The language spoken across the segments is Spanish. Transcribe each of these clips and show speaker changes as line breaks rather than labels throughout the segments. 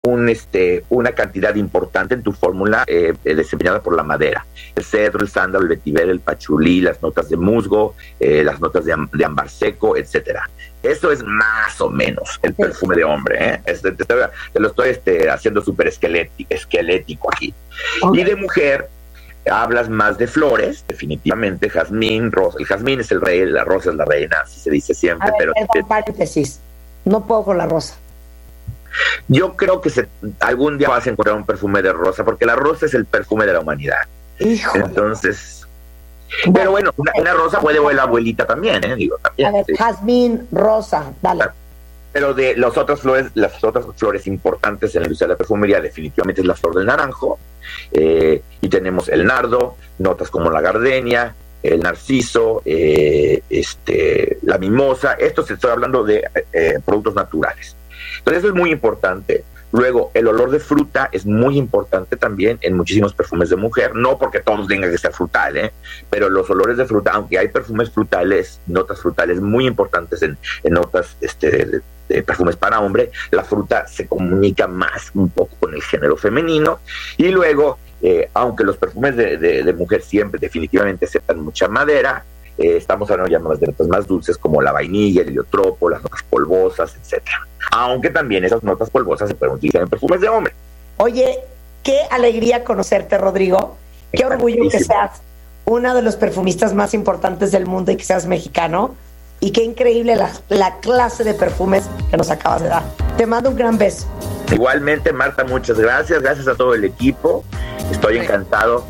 una cantidad importante en tu fórmula desempeñada por la madera. El cedro, el sándalo, el vetiver, el pachulí, las notas de musgo, las notas de ámbar seco, etcétera. Eso es más o menos el perfume de hombre, ¿eh? Te lo estoy haciendo súper esquelético aquí. Okay. Y de mujer hablas más de flores, definitivamente, jazmín, rosa. El jazmín es el rey, la rosa es la reina, así se dice siempre.
A ver, perdón, paréntesis. No puedo con la rosa.
Yo creo que algún día vas a encontrar un perfume de rosa, porque la rosa es el perfume de la humanidad.
Híjole.
Entonces, pero bueno, una rosa puede oler la abuelita también, digo, también.
A ver, sí. Jazmín, rosa, dale.
Pero de las otras flores importantes en la industria de la perfumería, definitivamente es la flor del naranjo, y tenemos el nardo, notas como la gardenia, el narciso, la mimosa. Esto se estoy hablando de productos naturales. Entonces eso es muy importante. Luego, el olor de fruta es muy importante también en muchísimos perfumes de mujer, no porque todos tengan que ser frutal, pero los olores de fruta, aunque hay perfumes frutales, notas frutales muy importantes en notas de perfumes para hombre, la fruta se comunica más un poco con el género femenino. Y luego, aunque los perfumes de mujer siempre definitivamente aceptan mucha madera, estamos hablando ya de notas más dulces como la vainilla, el heliotropo, las notas polvosas, etcétera. Aunque también esas notas polvosas se pueden utilizar en perfumes de hombre.
Oye, qué alegría conocerte, Rodrigo. Qué orgullo que seas uno de los perfumistas más importantes del mundo y que seas mexicano. Y qué increíble la clase de perfumes que nos acabas de dar. Te mando un gran beso.
Igualmente, Marta, muchas gracias. Gracias a todo el equipo. Estoy encantado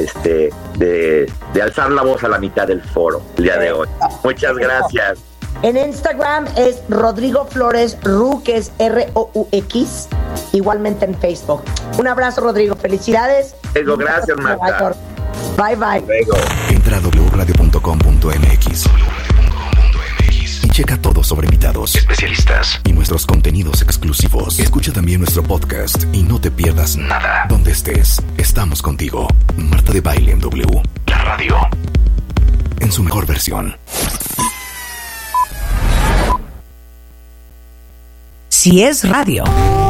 de alzar la voz a la mitad del foro el día de hoy. Muchas gracias.
En Instagram es Rodrigo Flores Ru, que es ROUX, igualmente en Facebook. Un abrazo, Rodrigo, felicidades.
Gracias, Marta.
Bye, bye.
Luego.
Entra a wradio.com.mx y checa todo sobre invitados, especialistas y nuestros contenidos exclusivos. Escucha también nuestro podcast y no te pierdas nada. Donde estés, estamos contigo. Marta de Baile en W, la radio, en su mejor versión.
Si es radio,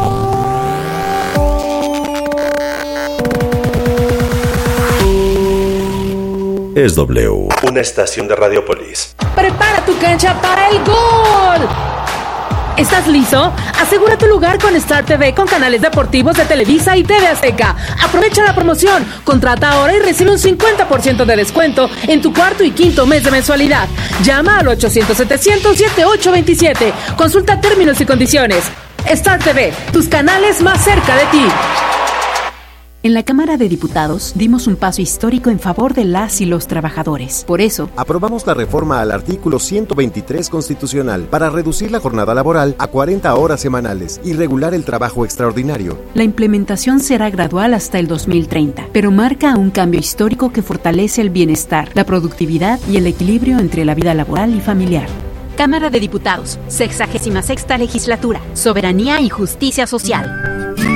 es W, una estación de Radiopolis.
¡Prepara tu cancha para el gol! ¿Estás listo? Asegura tu lugar con Star TV con canales deportivos de Televisa y TV Azteca. Aprovecha la promoción. Contrata ahora y recibe un 50% de descuento en tu cuarto y quinto mes de mensualidad. Llama al 800-700-7827. Consulta términos y condiciones. Star TV, tus canales más cerca de ti.
En la Cámara de Diputados dimos un paso histórico en favor de las y los trabajadores. Por eso,
aprobamos la reforma al artículo 123 constitucional para reducir la jornada laboral a 40 horas semanales y regular el trabajo extraordinario.
La implementación será gradual hasta el 2030, pero marca un cambio histórico que fortalece el bienestar, la productividad y el equilibrio entre la vida laboral y familiar.
Cámara de Diputados, 66ª Legislatura, Soberanía y Justicia Social.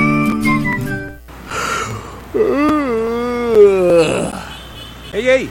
¡Ey!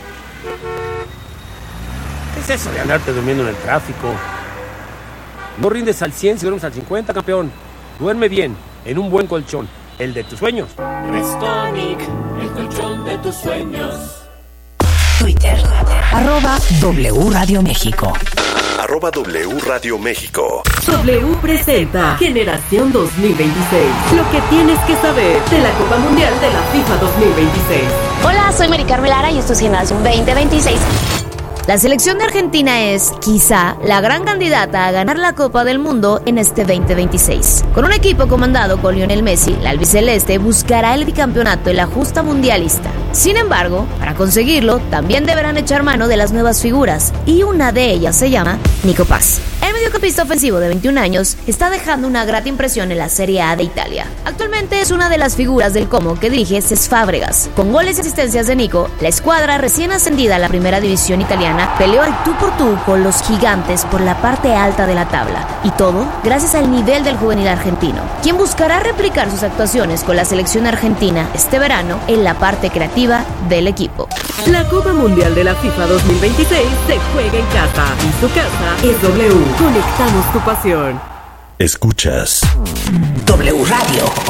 ¿Qué es eso de andarte durmiendo en el tráfico? No rindes al 100 si duermes al 50, campeón. Duerme bien, en un buen colchón, el de tus sueños.
Restonic, el colchón de tus sueños.
Twitter, @W Radio México.
@W Radio México.
W presenta Generación 2026. Lo que tienes que saber de la Copa Mundial de la FIFA 2026.
Hola, soy Mari Carmen Lara y esto es Generación 2026. La selección de Argentina es, quizá, la gran candidata a ganar la Copa del Mundo en este 2026. Con un equipo comandado por Lionel Messi, la albiceleste buscará el bicampeonato en la justa mundialista. Sin embargo, para conseguirlo, también deberán echar mano de las nuevas figuras, y una de ellas se llama Nico Paz. El mediocampista ofensivo de 21 años está dejando una grata impresión en la Serie A de Italia. Actualmente es una de las figuras del Como que dirige Cesc Fábregas. Con goles y asistencias de Nico, la escuadra recién ascendida a la primera división italiana peleó al tú por tú con los gigantes por la parte alta de la tabla. Y todo gracias al nivel del juvenil argentino, quien buscará replicar sus actuaciones con la selección argentina este verano en la parte creativa del equipo.
La Copa Mundial de la FIFA 2026 se juega en casa y su casa es W. Conectamos tu pasión.
Escuchas
W Radio.